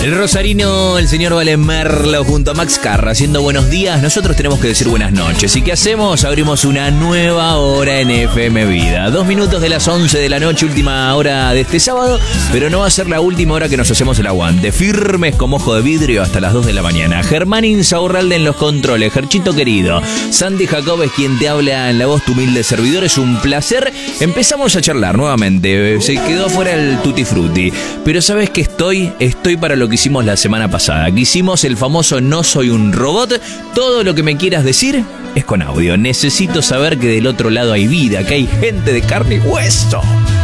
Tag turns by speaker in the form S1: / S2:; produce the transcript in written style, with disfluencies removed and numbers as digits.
S1: El rosarino, el señor Vale Merlo junto a Max Carra haciendo buenos días. Nosotros tenemos que decir buenas noches. ¿Y qué hacemos? Abrimos una nueva hora en FM Vida. 2 minutos de las 11 de la noche, última hora de este sábado. Pero no va a ser la última hora que nos hacemos el aguante. Firmes como ojo de vidrio hasta las 2 de la mañana. Germán Insaurralde en los controles. Gerchito querido. Sandy Jacob es quien te habla en la voz, tu humilde servidor. Es un placer. Empezamos a charlar nuevamente. Se quedó fuera el Tutti Frutti. Pero ¿sabes qué estoy? Estoy para lo que hicimos la semana pasada, que hicimos el famoso No Soy un Robot. Todo lo que me quieras decir es con audio. Necesito saber que del otro lado hay vida, que hay gente de carne y hueso.